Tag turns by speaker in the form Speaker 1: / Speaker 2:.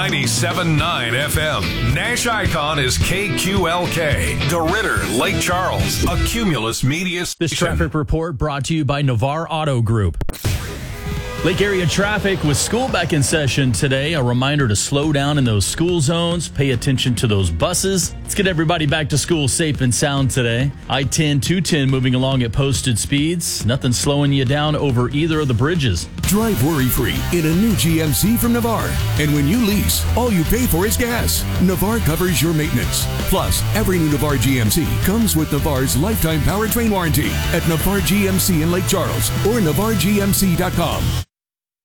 Speaker 1: 97.9 FM. Nash Icon is KQLK. DeRidder, Lake Charles, a Cumulus Media station.
Speaker 2: This traffic report brought to you by Navarre Auto Group. Lake area traffic with school back in session today. A reminder to slow down in those school zones. Pay attention to those buses. Let's get everybody back to school safe and sound today. I-10, 210 moving along at posted speeds. Nothing slowing you down over either of the bridges.
Speaker 3: Drive worry-free in a new GMC from Navarre. And when you lease, all you pay for is gas. Navarre covers your maintenance. Plus, every new Navarre GMC comes with Navarre's lifetime powertrain warranty at Navarre GMC in Lake Charles or NavarreGMC.com.